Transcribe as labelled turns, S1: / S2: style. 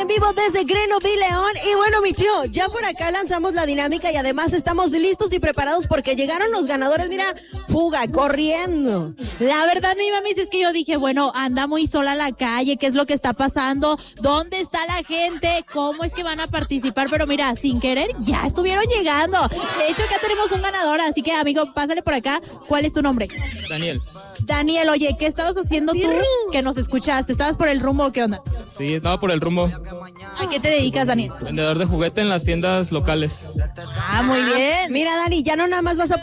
S1: vivo desde Grenoble, León. Y bueno, mi tío, ya por acá lanzamos la dinámica y además estamos listos y preparados porque llegaron los ganadores. Mira, fuga, corriendo.
S2: La verdad, mi mami, es que yo dije, bueno, anda muy sola la calle, ¿qué es lo que está pasando? ¿Dónde está la gente? ¿Cómo es que van a participar? Pero mira, sin querer, ya estuvieron llegando. De hecho, acá tenemos un ganador, así que, amigo, pásale por acá. ¿Cuál es tu nombre? Daniel, oye, ¿qué estabas haciendo tú que nos escuchaste? ¿Estabas por el rumbo o qué onda?
S3: Sí, estaba por el rumbo.
S2: ¿A qué te dedicas, Daniel?
S3: Vendedor de juguete en las tiendas locales.
S2: Ah, muy bien.
S1: Mira, Dani, ya no nada más vas a